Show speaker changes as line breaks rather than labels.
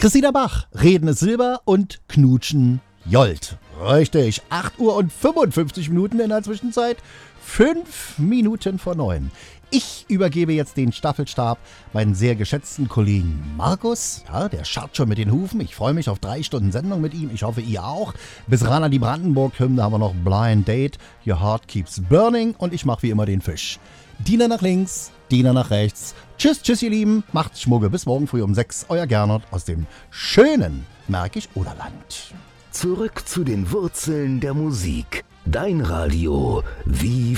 Christina Bach, Reden ist Silber und Knutschen Jolt. Richtig, 8 Uhr und 55 Minuten in der Zwischenzeit, 5 Minuten vor 9. Ich übergebe jetzt den Staffelstab meinen sehr geschätzten Kollegen Markus. Ja, der scharrt schon mit den Hufen. Ich freue mich auf 3 Stunden Sendung mit ihm. Ich hoffe, ihr auch. Bis ran an die Brandenburg-Hymne haben wir noch Blind Date, Your Heart Keeps Burning und ich mache wie immer den Fisch. Diener nach links, Diener nach rechts. Tschüss, tschüss ihr Lieben. Macht's Schmugge. Bis morgen früh um 6. Euer Gernot aus dem schönen Märkisch-Oderland.
Zurück zu den Wurzeln der Musik. Dein Radio wie